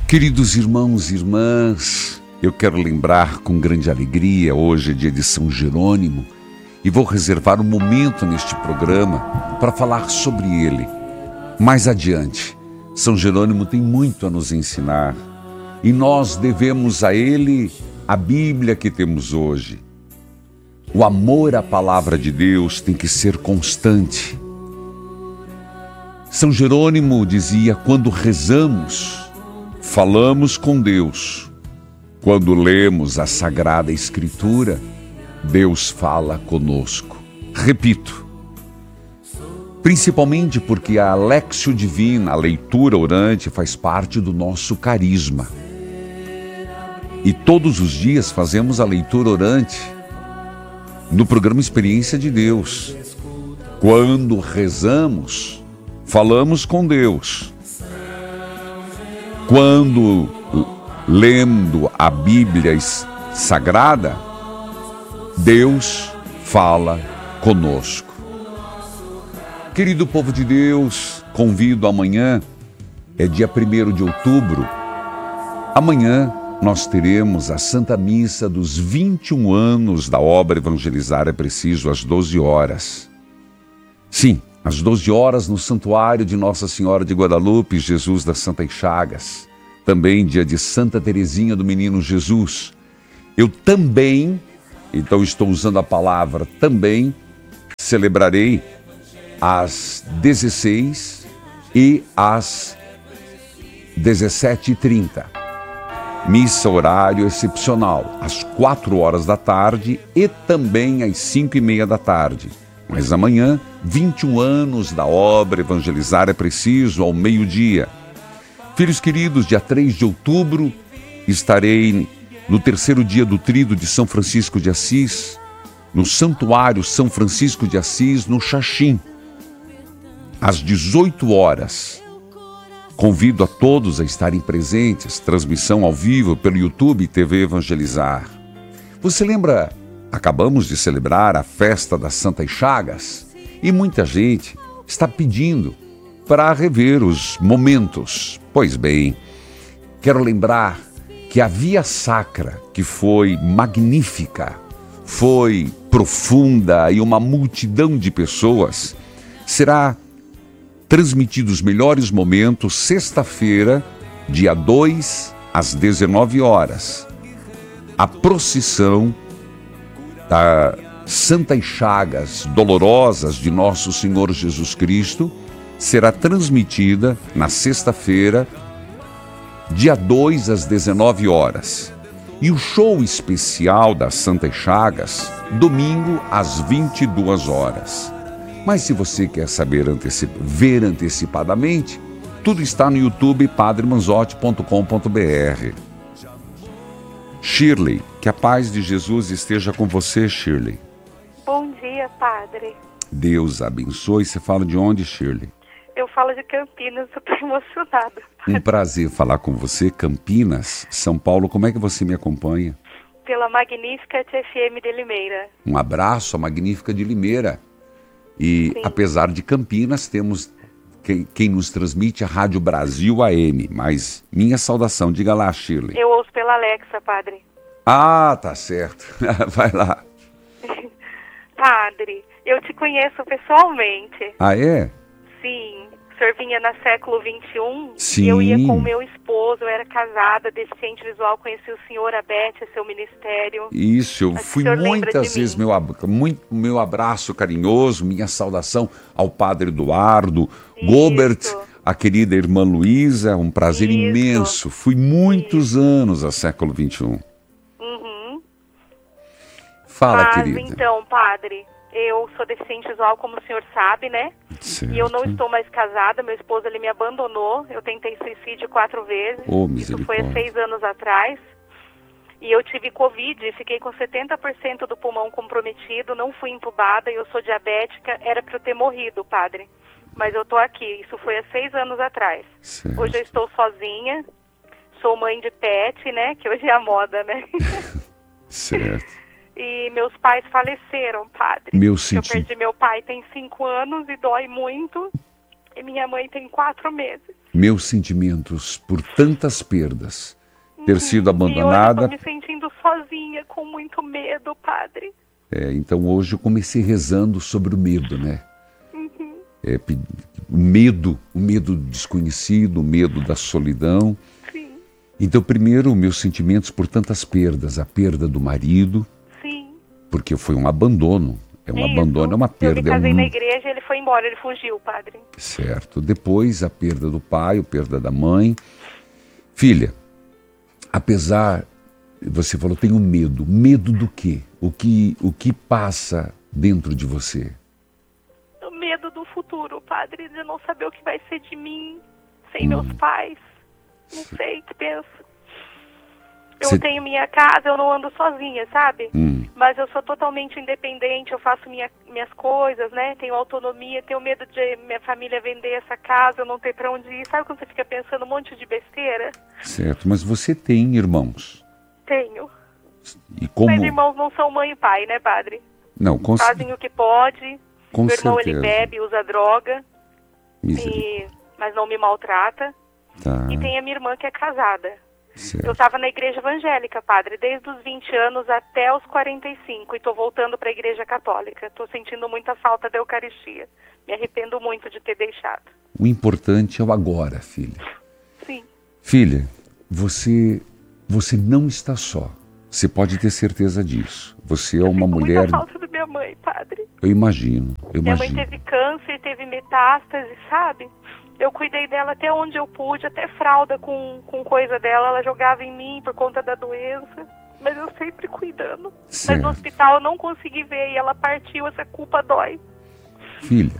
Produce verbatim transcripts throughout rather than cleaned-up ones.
Queridos irmãos e irmãs, eu quero lembrar com grande alegria, hoje é dia de São Jerônimo, e vou reservar um momento neste programa para falar sobre ele. Mais adiante, São Jerônimo tem muito a nos ensinar, e nós devemos a ele a Bíblia que temos hoje. O amor à palavra de Deus tem que ser constante. São Jerônimo dizia: quando rezamos, falamos com Deus. Quando lemos a Sagrada Escritura, Deus fala conosco. Repito, principalmente porque a Léxio Divina, a leitura orante, faz parte do nosso carisma. E todos os dias fazemos a leitura orante no programa Experiência de Deus. Quando rezamos, falamos com Deus. Quando lendo a Bíblia Sagrada, Deus fala conosco. Querido povo de Deus, convido amanhã, é dia primeiro de outubro, amanhã nós teremos a Santa Missa dos vinte e um anos da obra Evangelizar é Preciso, às doze horas. Sim, às doze horas no Santuário de Nossa Senhora de Guadalupe, Jesus das Santas Chagas. Também dia de Santa Teresinha do Menino Jesus. Eu também, então estou usando a palavra também, celebrarei às dezesseis e às dezessete e trinta. Missa horário excepcional, às quatro horas da tarde e também às cinco e meia da tarde. Mas amanhã, vinte e um anos da obra Evangelizar é Preciso, ao meio-dia. Filhos queridos, dia três de outubro, estarei no terceiro dia do Tríduo de São Francisco de Assis, no Santuário São Francisco de Assis, no Xaxim, às dezoito horas. Convido a todos a estarem presentes, transmissão ao vivo pelo YouTube e T V Evangelizar. Você lembra, acabamos de celebrar a festa das Santas Chagas e muita gente está pedindo para rever os momentos. Pois bem, quero lembrar que a Via Sacra, que foi magnífica, foi profunda e uma multidão de pessoas, será transmitido os melhores momentos, sexta-feira, dia dois, às dezenove horas. A procissão das Santas Chagas Dolorosas de Nosso Senhor Jesus Cristo será transmitida na sexta-feira, dia dois, às dezenove horas. E o show especial das Santas Chagas, domingo, às vinte e duas horas. Mas se você quer saber antecip... ver antecipadamente, tudo está no YouTube padre manzotti ponto com ponto b r. Shirley, que a paz de Jesus esteja com você, Shirley. Bom dia, padre. Deus abençoe. Você fala de onde, Shirley? Eu falo de Campinas, eu estou emocionada. Um prazer falar com você. Campinas, São Paulo, como é que você me acompanha? Pela Magnífica F M de Limeira. Um abraço à Magnífica de Limeira. E Sim. Apesar de Campinas, temos quem, quem nos transmite a Rádio Brasil A M. Mas minha saudação, diga lá, Shirley. Eu ouço pela Alexa, padre. Ah, tá certo. Vai lá. Padre, eu te conheço pessoalmente. Ah, é? Sim. O senhor vinha na século vinte e um. Sim. Eu ia com o meu esposo, eu era casada, deficiente visual, conheci o senhor Abete, seu ministério. Isso, eu fui muitas vezes, meu, muito, meu abraço carinhoso, minha saudação ao padre Eduardo, Isso. Gobert, a querida irmã Luísa, um prazer Isso. imenso. Fui muitos Isso. anos a século vinte e um. Uhum. Fala, Mas, querida. Então, padre, eu sou deficiente visual, como o senhor sabe, né? Certo. E eu não estou mais casada, meu esposo ele me abandonou, eu tentei suicídio quatro vezes, oh, isso foi há seis anos atrás, e eu tive Covid, fiquei com setenta por cento do pulmão comprometido, não fui entubada, eu sou diabética, era para eu ter morrido, padre, mas eu tô aqui, isso foi há seis anos atrás. Certo. Hoje eu estou sozinha, sou mãe de pet, né, que hoje é a moda, né? Certo. E meus pais faleceram, padre. Meu senti... Eu perdi meu pai tem cinco anos e dói muito. E minha mãe tem quatro meses. meus sentimentos por tantas perdas, ter sido abandonada. E hoje eu tô me sentindo sozinha, com muito medo, padre. É, então hoje eu comecei rezando sobre o medo, né? Uhum. É, o medo, o medo do desconhecido, o medo da solidão. Sim. Então, primeiro, meus sentimentos por tantas perdas, a perda do marido. Sim. Porque foi um abandono. É um Isso. abandono, é uma perda. Eu me casei é um... na igreja e ele foi embora, ele fugiu, padre. Certo. Depois, a perda do pai, a perda da mãe. Filha, apesar, você falou, tenho medo. Medo do quê? O que, o que passa dentro de você? O medo do futuro, padre, de não saber o que vai ser de mim, sem Hum. meus pais. Não sei o que penso. Eu Cê... tenho minha casa, eu não ando sozinha, sabe? Hum. Mas eu sou totalmente independente, eu faço minha, minhas coisas, né? Tenho autonomia, tenho medo de minha família vender essa casa, eu não ter pra onde ir. Sabe quando você fica pensando um monte de besteira? Certo, mas você tem irmãos? Tenho. E como... Mas irmãos não são mãe e pai, né, padre? Não, com... Fazem o que pode. Com Meu irmão, certeza. ele bebe, usa droga, e... mas não me maltrata. Tá. E tem a minha irmã que é casada. Certo. Eu estava na igreja evangélica, padre, desde os vinte anos até os quarenta e cinco, e estou voltando para a igreja católica. Estou sentindo muita falta da Eucaristia. Me arrependo muito de ter deixado. O importante é o agora, filha. Sim. Filha, você, você não está só. Você pode ter certeza disso. Você é uma eu mulher... muita falta da minha mãe, padre. Eu imagino, eu minha imagino. mãe teve câncer, teve metástase, sabe? Eu cuidei dela até onde eu pude, até fralda com, com coisa dela, ela jogava em mim por conta da doença, mas eu sempre cuidando. Certo. Mas no hospital eu não consegui ver e ela partiu, essa culpa dói. Filha,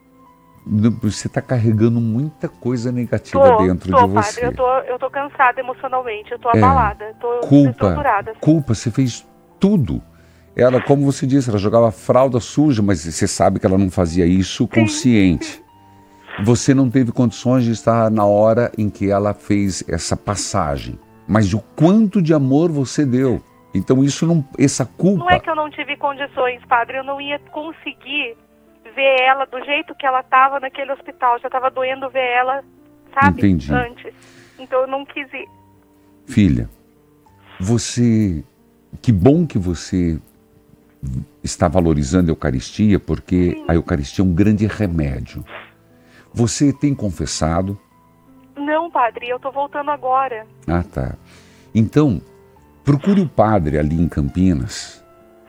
você está carregando muita coisa negativa tô, dentro tô, de você. Padre, eu tô, eu tô cansada emocionalmente, eu tô É, abalada, tô culpa, estruturada. culpa, você fez tudo. Ela, como você disse, ela jogava fralda suja, mas você sabe que ela não fazia isso consciente. Sim. Você não teve condições de estar na hora em que ela fez essa passagem. Mas o quanto de amor você deu. Então isso não, essa culpa... Não é que eu não tive condições, padre. Eu não ia conseguir ver ela do jeito que ela estava naquele hospital. Já estava doendo ver ela, sabe? Entendi. Antes. Então eu não quis ir. Filha, você... Que bom que você está valorizando a Eucaristia, porque Sim. a Eucaristia é um grande remédio. Você tem confessado? Não, padre, eu tô voltando agora. Ah, tá. Então, procure o padre ali em Campinas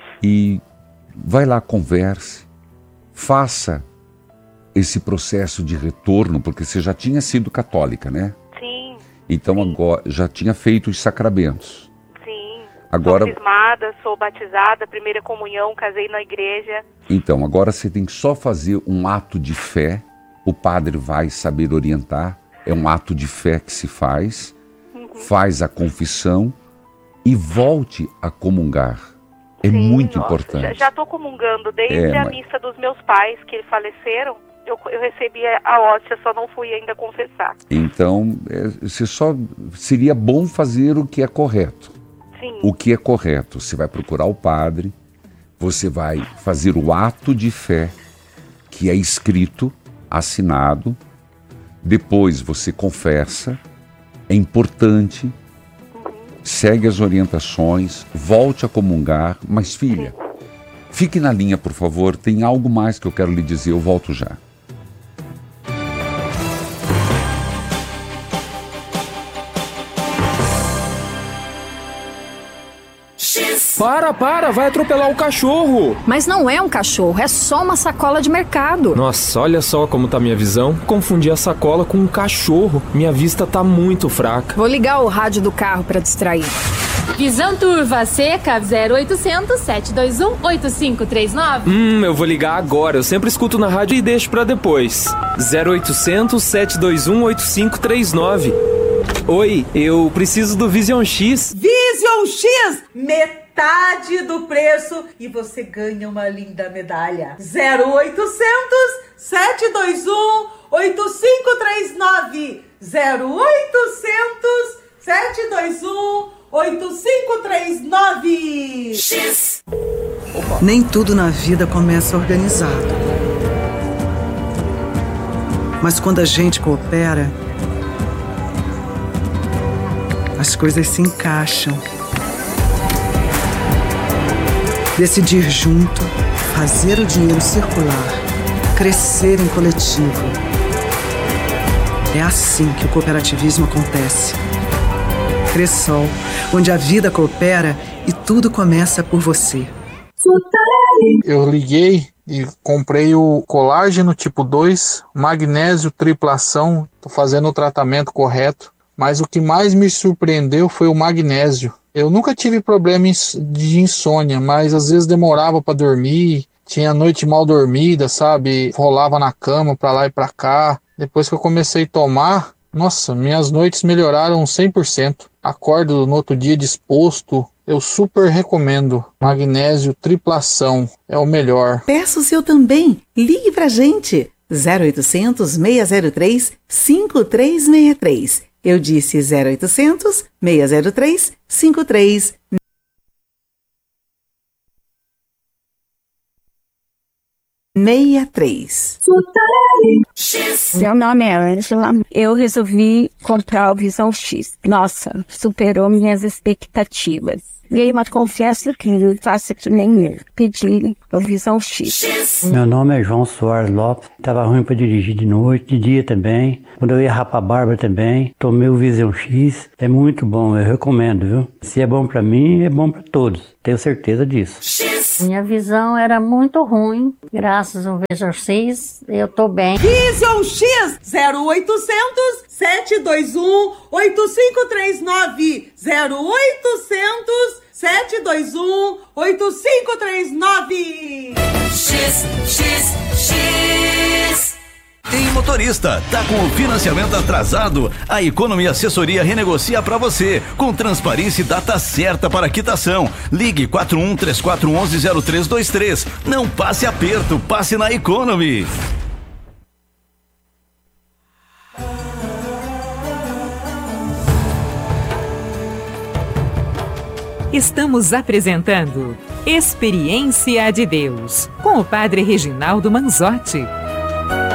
e vai lá, converse, faça esse processo de retorno, porque você já tinha sido católica, né? Sim. Então sim. agora já tinha feito os sacramentos. Sim. Agora... Sou crismada, sou batizada, primeira comunhão, casei na igreja. Então, agora você tem que só fazer um ato de fé. O padre vai saber orientar, é um ato de fé que se faz, uhum. faz a confissão e volte a comungar. É Sim, muito nossa, importante. Já estou comungando desde é, a mas... missa dos meus pais, que faleceram, eu, eu recebi a hóstia, só não fui ainda confessar. Então, é, você só seria bom fazer o que é correto. Sim. O que é correto, você vai procurar o padre, você vai fazer o ato de fé que é escrito, assinado, depois você confessa, é importante, uhum. segue as orientações, volte a comungar, mas filha, Sim. fique na linha, por favor, tem algo mais que eu quero lhe dizer, eu volto já. Para, para, vai atropelar o cachorro. Mas não é um cachorro, é só uma sacola de mercado. Nossa, olha só como tá minha visão. Confundi a sacola com um cachorro. Minha vista tá muito fraca. Vou ligar o rádio do carro pra distrair. Visão Turva Seca zero oitocentos, sete dois um, oito cinco três nove. Hum, eu vou ligar agora. Eu sempre escuto na rádio e deixo pra depois. zero oitocentos, sete dois um, oito cinco três nove. Oi, eu preciso do Vision X. Vision X! Metade do preço e você ganha uma linda medalha. zero oitocentos, sete dois um, oito cinco três nove. zero oitocentos, sete dois um, oito cinco três nove. X! Nem tudo na vida começa organizado. Mas quando a gente coopera, as coisas se encaixam. Decidir junto, fazer o dinheiro circular, crescer em coletivo. É assim que o cooperativismo acontece. Cressol, onde a vida coopera e tudo começa por você. Eu liguei e comprei o colágeno tipo dois, magnésio triplação, estou fazendo o tratamento correto, mas o que mais me surpreendeu foi o magnésio. Eu nunca tive problema de insônia, mas às vezes demorava para dormir, tinha noite mal dormida, sabe? Rolava na cama para lá e para cá. Depois que eu comecei a tomar, nossa, minhas noites melhoraram cem por cento. Acordo no outro dia disposto. Eu super recomendo. Magnésio triplação é o melhor. Peça o seu também. Ligue pra gente. zero oitocentos, seis zero três, cinco três seis três. Eu disse zero oitocentos, seis zero três, cinco três seis três. Meu nome é Ângela. Eu resolvi comprar o Visão X. Nossa, superou minhas expectativas. E aí, mas confesso que não faço que nem eu. Pedi o Visão X. Meu nome é João Soares Lopes. Tava ruim para dirigir de noite, de dia também. Quando eu ia rapar a barba também, tomei o Visão X. É muito bom, eu recomendo, viu? Se é bom para mim, é bom para todos. Tenho certeza disso. Minha visão era muito ruim. Graças ao Visão X, eu tô bem. Visão X zero oitocentos, sete dois um, oito cinco três nove. zero oitocentos, sete dois um, oito cinco três nove. X, X, X. Ei, motorista, tá com o financiamento atrasado? A Economy Assessoria renegocia para você, com transparência e data certa para quitação. Ligue quatro um três quatro um um zero três dois três. Não passe aperto, passe na Economy. Estamos apresentando Experiência de Deus, com o Padre Reginaldo Manzotti.